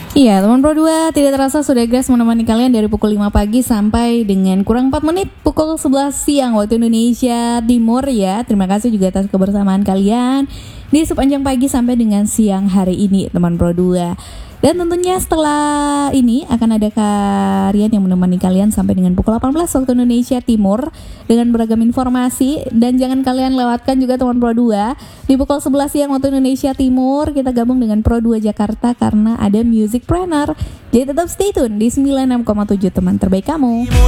Iya, teman Pro 2 tidak terasa sudah Grace menemani kalian dari pukul 5 pagi sampai dengan kurang 4 menit pukul 11 siang waktu Indonesia Timur ya. Terima kasih juga atas kebersamaan kalian di sepanjang pagi sampai dengan siang hari ini teman Pro 2. Dan tentunya setelah ini akan ada Karian yang menemani kalian sampai dengan pukul 18 waktu Indonesia Timur dengan beragam informasi. Dan jangan kalian lewatkan juga teman Pro 2 di pukul 11 siang waktu Indonesia Timur kita gabung dengan Pro 2 Jakarta karena ada Music Planner. Jadi tetap stay tune di 96,7 teman terbaik kamu.